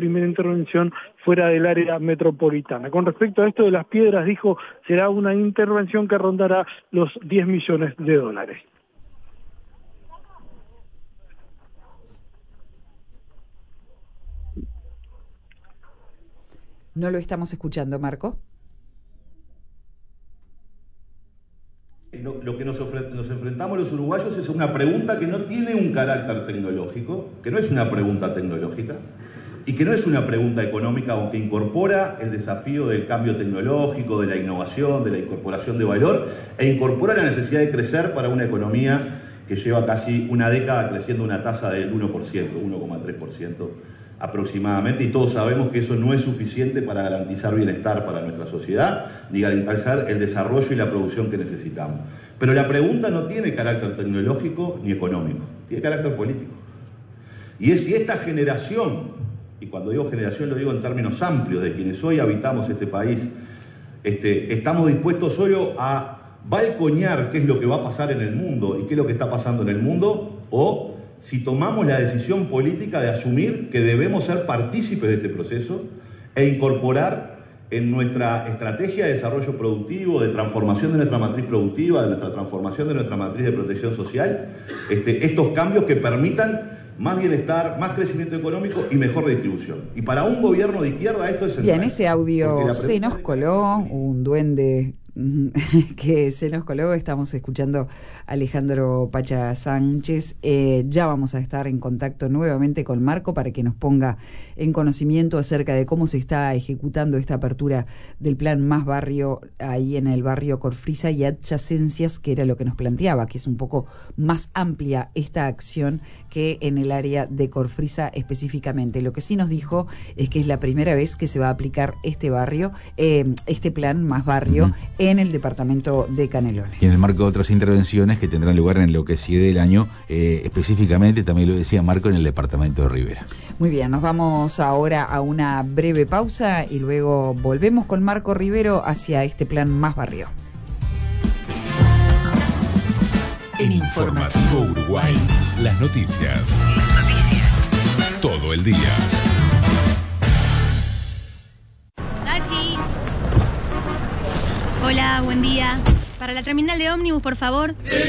primera intervención fuera del área metropolitana. Con respecto a esto de las piedras, dijo, será una intervención que rondará los 10 millones de dólares. No lo estamos escuchando, Marco. Lo que nos enfrentamos los uruguayos es una pregunta que no tiene un carácter tecnológico, que no es una pregunta tecnológica y que no es una pregunta económica, aunque incorpora el desafío del cambio tecnológico, de la innovación, de la incorporación de valor e incorpora la necesidad de crecer para una economía que lleva casi una década creciendo una tasa del 1%, 1,3% aproximadamente, y todos sabemos que eso no es suficiente para garantizar bienestar para nuestra sociedad, ni garantizar el desarrollo y la producción que necesitamos. Pero la pregunta no tiene carácter tecnológico ni económico, tiene carácter político. Y es si esta generación, y cuando digo generación lo digo en términos amplios, de quienes hoy habitamos este país, estamos dispuestos solo a balconear qué es lo que va a pasar en el mundo y qué es lo que está pasando en el mundo, o si tomamos la decisión política de asumir que debemos ser partícipes de este proceso e incorporar en nuestra estrategia de desarrollo productivo, de transformación de nuestra matriz productiva, de nuestra transformación de nuestra matriz de protección social, estos cambios que permitan más bienestar, más crecimiento económico y mejor distribución. Y para un gobierno de izquierda esto es central. Bien, ese audio se nos coló, un duende que se nos coló. Estamos escuchando a Alejandro Pacha Sánchez. Ya vamos a estar en contacto nuevamente con Marco para que nos ponga en conocimiento acerca de cómo se está ejecutando esta apertura del plan Más Barrio ahí en el barrio Corfrisa y adyacencias, que era lo que nos planteaba, que es un poco más amplia esta acción que en el área de Corfrisa específicamente. Lo que sí nos dijo es que es la primera vez que se va a aplicar este barrio, este plan Más Barrio, en el departamento de Canelones. Y en el marco de otras intervenciones que tendrán lugar en lo que sigue del año, específicamente, también lo decía Marco, en el departamento de Rivera. Muy bien, nos vamos ahora a una breve pausa y luego volvemos con Marco Rivero hacia este plan Más Barrio. En Informativo Uruguay, las noticias. Todo el día. Taxi. Hola, buen día. Para la terminal de ómnibus, por favor.